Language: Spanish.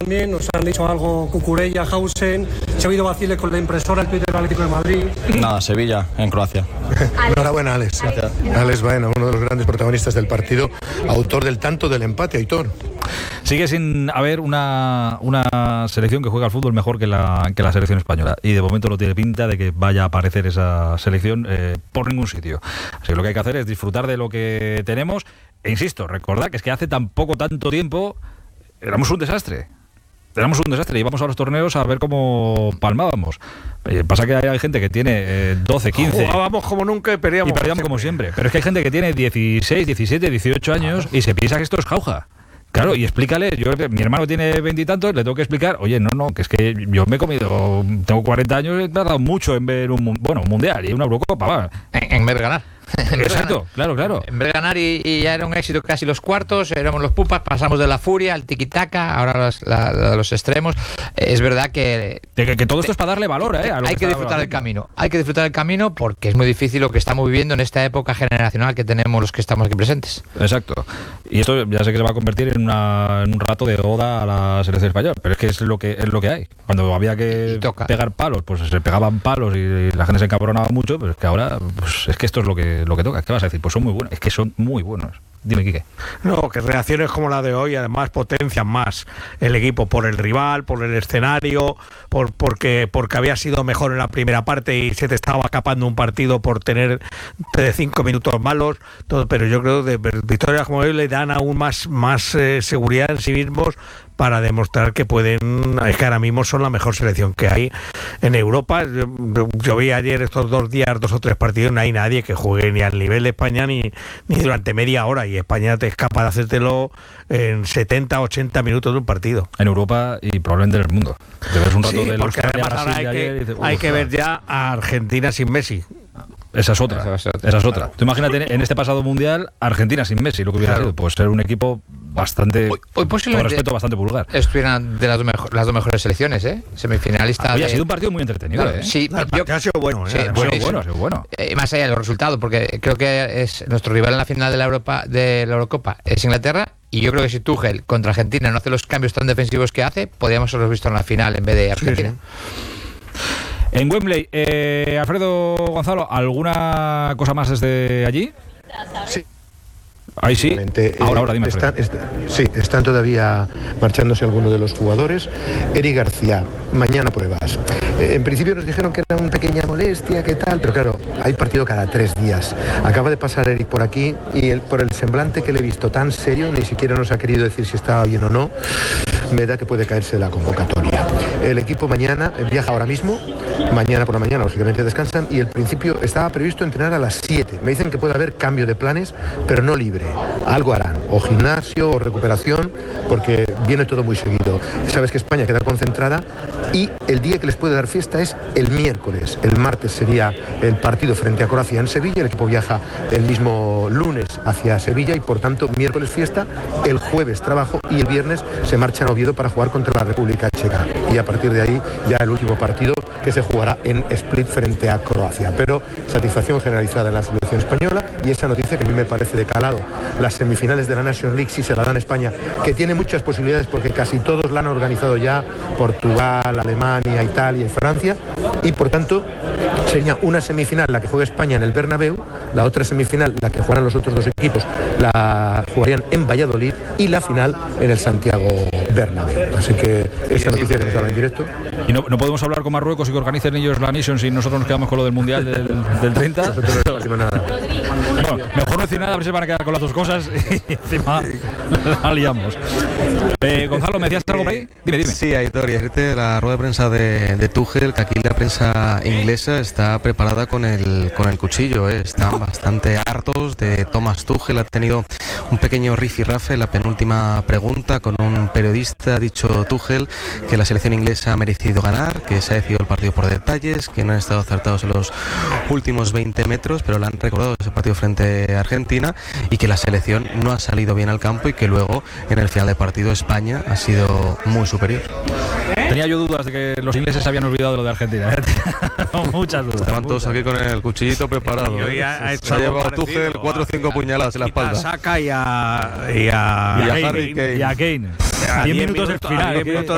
también, nos han dicho algo Cucurella, Hausen, se ha oído vaciles con la impresora, el Twitter del Atlético de Madrid. Nada, Sevilla, en Croacia. Enhorabuena, Alex. Alex Baena, uno de los grandes protagonistas del partido, autor del tanto del empate, Aitor. Sigue sin haber una selección que juega al fútbol mejor que la selección española, y de momento no tiene pinta de que vaya a aparecer esa selección por ningún sitio. Así que lo que hay que hacer es disfrutar de lo que tenemos, e insisto, recordad que es que hace tanto tiempo éramos un desastre. Íbamos a los torneos a ver cómo palmábamos. Pasa que hay gente que tiene 12, 15... Jugábamos como nunca y perdíamos como siempre. Pero es que hay gente que tiene 16, 17, 18 años y se piensa que esto es jauja. Claro, y explícale, mi hermano tiene 20 y tantos, le tengo que explicar, oye, no, que es que yo me he comido, tengo 40 años, he tardado mucho en ver un mundial y una Eurocopa, va. En vez de ganar. Exacto, claro. En vez de ganar y ya era un éxito casi los cuartos, éramos los pupas, pasamos de la furia al tiquitaca, ahora los extremos. Es verdad que todo esto es para darle valor, hay que disfrutar del camino. Hay que disfrutar del camino porque es muy difícil lo que estamos viviendo en esta época generacional que tenemos los que estamos aquí presentes. Exacto. Y esto ya sé que se va a convertir en un rato de oda a la selección española, pero es que es lo que hay. Cuando había que pegar palos, pues se pegaban palos y la gente se encabronaba mucho, pero es que ahora, pues es que esto es lo que toca. ¿Qué vas a decir? Pues son muy buenos. Es que son muy buenos. Dime, Quique. No, que reacciones como la de hoy además potencian más el equipo por el rival, por el escenario, porque había sido mejor en la primera parte y se te estaba escapando un partido por tener 5 minutos malos, todo, pero yo creo que victorias como hoy le dan aún más seguridad en sí mismos para demostrar que pueden, es que ahora mismo son la mejor selección que hay en Europa. Yo vi ayer estos 2 días, 2 o 3 partidos, no hay nadie que juegue ni al nivel de España ni durante media hora, y España te es capaz de hacértelo en 70, 80 minutos de un partido. En Europa y probablemente en el mundo. Te ves un rato de porque además ahora hay que ver ya a Argentina sin Messi. Esa es otra. Tú imagínate en este pasado mundial Argentina sin Messi, lo que hubiera sido, pues ser un equipo bastante, hoy con respeto, bastante vulgar. Estuvieran de las dos mejores selecciones, semifinalista. Ha sido un partido muy entretenido. Claro, sí, ha sido bueno. Sí, ha sido bueno. Más allá de los resultados, porque creo que es nuestro rival en la final de la Eurocopa es Inglaterra, y yo creo que si Tuchel contra Argentina no hace los cambios tan defensivos que hace, podríamos haberlos visto en la final en vez de Argentina. Sí. En Wembley, Alfredo, Gonzalo, ¿alguna cosa más desde allí? Sí. Ahí sí. Ahora dime. Están todavía marchándose algunos de los jugadores. Eric García, mañana pruebas. En principio nos dijeron que era una pequeña molestia, ¿qué tal? Pero claro, hay partido cada 3 días. Acaba de pasar Eric por aquí y por el semblante que le he visto tan serio, ni siquiera nos ha querido decir si estaba bien o no, me da que puede caerse de la convocatoria. El equipo mañana viaja ahora mismo, mañana por la mañana lógicamente descansan, y el principio estaba previsto entrenar a las 7. Me dicen que puede haber cambio de planes, pero no libre. Algo harán, o gimnasio o recuperación, porque viene todo muy seguido. Sabes que España queda concentrada y el día que les puede dar fiesta es el miércoles. El martes sería el partido frente a Croacia en Sevilla. El equipo viaja el mismo lunes hacia Sevilla y por tanto miércoles fiesta, el jueves trabajo y el viernes se marcha a Oviedo para jugar contra la República Checa. Y a partir de ahí ya el último partido que se jugará en Split frente a Croacia. Pero satisfacción generalizada en la selección española, y esa noticia que a mí me parece de calado. Las semifinales de la Nations League sí se la dan a España, que tiene muchas posibilidades porque casi todos la han organizado ya: Portugal, Alemania, Italia y Francia, y por tanto sería una semifinal la que juega España en el Bernabéu, la otra semifinal la que jugarán los otros 2 equipos la jugarían en Valladolid, y la final en el Santiago Bernabéu. Así que esa noticia que nos daba en directo. ¿Y no podemos hablar con Marruecos y que organicen ellos la Nations si nosotros nos quedamos con lo del Mundial del 30? Nosotros no decimos nada. Bueno, mejor no decir nada, a ver si van a quedar con las 2 cosas y encima la liamos. Gonzalo, ¿me decías algo por ahí? Dime. Sí, Aitor, y decirte la rueda de prensa de Tuchel, que aquí la prensa inglesa está preparada con el cuchillo, están bastante hartos de Thomas Tuchel. Ha tenido un pequeño rifirrafe en la penúltima pregunta con un periodista. Ha dicho Tuchel que la selección inglesa ha merecido ganar, que se ha decidido el partido por detalles, que no han estado acertados en los últimos 20 metros, pero le han recordado ese partido frente a Argentina, y que la selección no ha salido bien al campo y que luego en el final de partido España ha sido muy superior. Tenía yo dudas de que los ingleses se habían olvidado de lo de Argentina. Muchas dudas. Estaban todos aquí con el cuchillito preparado. Se ha llevado Tuchel 4 o 5 puñaladas en la espalda. A Saka y a Harry Kane. 10 minutos del final.